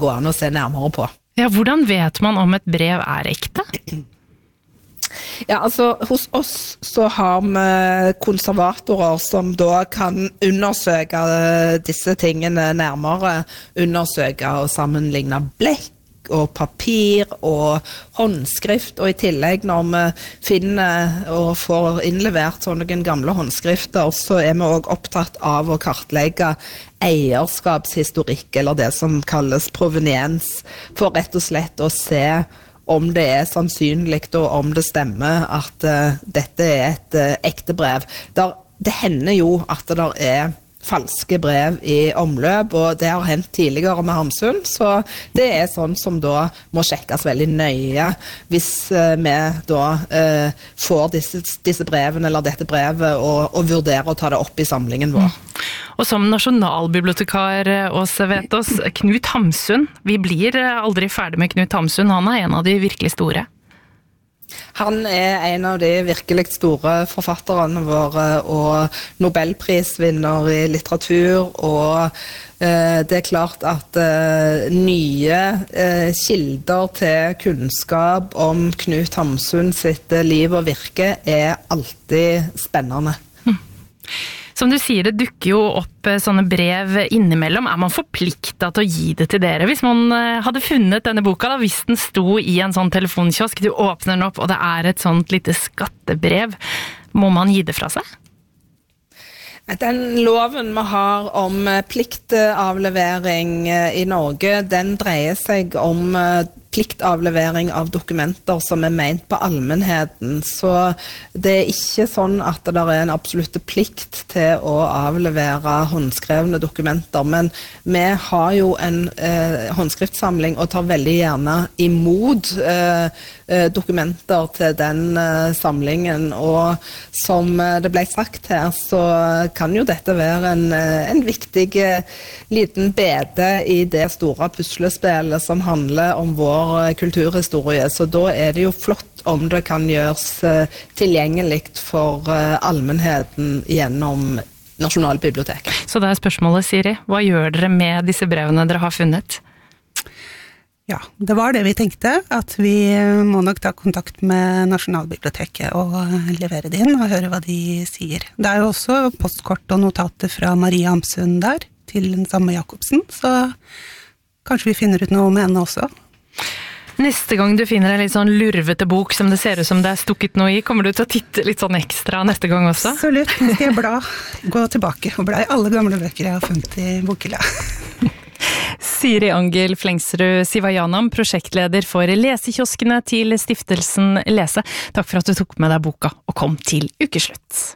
gå an å se nærmere på. Ja, hvordan vet man om et brev ekte? Ja, altså hos oss så har vi konservatorer som da kan undersøke disse tingene nærmere, undersøke og sammenligne blekk og papir og håndskrift, og i tillegg når vi finner og får innlevert sånne gamle håndskrifter, så vi også opptatt av å kartlegge eierskapshistorikk, eller det som kalles proveniens, for rett og slett å se om det sannsynlig og om det stemmer at dette et ekte brev. Det hender jo at det falske brev i omløp, og det har hendt tidligere med Hamsun, så det sånn som da må sjekkes veldig nøye hvis vi da får disse brevene eller dette brevet og vurderer å ta det opp i samlingen vår. Og som nasjonalbibliotekar Åse Vetås, Knut Hamsun, vi blir aldri ferdig med Knut Hamsun, han en av de virkelig store. Han en av de virkelig store forfatterne våre, og Nobelprisvinner i litteratur, og det klart at nye kilder til kunnskap om Knut Hamsun sitt liv og virke alltid spennende. Som du sier, det dukker jo opp sånne brev innimellom. Man forpliktet til å gi det til dere? Hvis man hadde funnet denne boka, da, hvis den sto i en sånn telefonkiosk, du åpner den opp, og det et sånt lite skattebrev, må man gi det fra seg? Den loven vi har om pliktavlevering i Norge, den dreier seg om pliktavlevering av dokumenter som ment på allmennheten, så det ikke sånn at det en absolutt plikt til å avlevere håndskrevne dokumenter, men vi har jo en håndskriftsamling og tar veldig gjerne imot dokumenter til den samlingen, og som det ble sagt her, så kan jo dette være en viktig liten bede i det store puslespillet som handler om vår kulturhistorie, så da det jo flott om det kan gjøres tilgjengelig for allmennheten gjennom Nasjonalbiblioteket. Så det spørsmålet, Siri, hva gjør dere med disse brevene dere har funnet? Ja, det var det vi tenkte, at vi må nok ta kontakt med Nasjonalbiblioteket og levere det inn og høre hva de sier. Det jo også postkort og notater fra Marie Hamsun der, til den samme Jacobsen, så kanskje vi finner ut noe med henne også. Neste gang du finner en litt sånn lurvete bok som det ser ut som det stukket noe i, kommer du til å titte litt sånn ekstra neste gang også? Absolutt, nå skal jeg gå tilbake og bla i alle gamle bøker jeg har funnet i bokhylla. Siri Angel Flengsrud Sivajanam, prosjektleder for lesekioskene til Stiftelsen Lese. Takk for at du tok med deg boka og kom til ukeslutt.